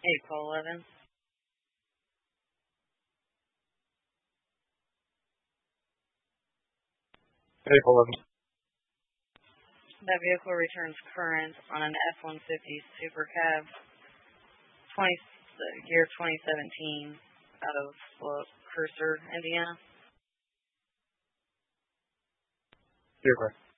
April 11th. April 11th. That vehicle returns current on an F-150 Super Cab 20, year 2017 out of Cursor, Indiana. You're correct.